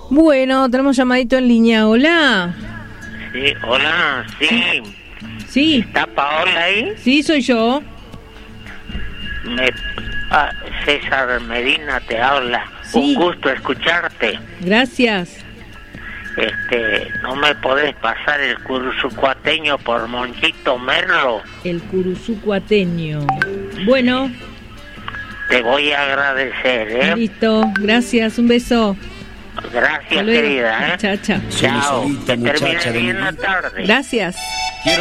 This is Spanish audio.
Bueno, tenemos llamadito en línea. Hola. Sí, hola, sí. Sí. ¿Está Paola ahí? Sí, soy yo. César Medina te habla. Sí. Un gusto escucharte. Gracias. ¿No me podés pasar el curuzucuateño por Monchito Merlo? El curuzucuateño. Bueno. Te voy a agradecer, ¿eh? Listo. Gracias. Un beso. Gracias, querida, ¿eh? Chao, chao. Chao. Solita, Que termine muchacha de bien mi la vida. tarde. Gracias.